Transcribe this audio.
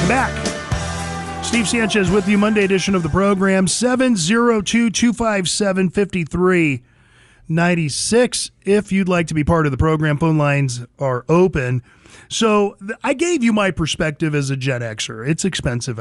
Welcome back. Steve Sanchez with you, Monday edition of the program, 702-257-5396. If you'd like to be part of the program, phone lines are open. So I gave you my perspective as a Gen Xer. It's expensive